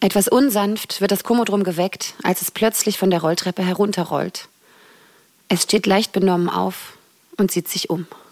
Etwas unsanft wird das Kommodrom geweckt, als es plötzlich von der Rolltreppe herunterrollt. Es steht leicht benommen auf und sieht sich um.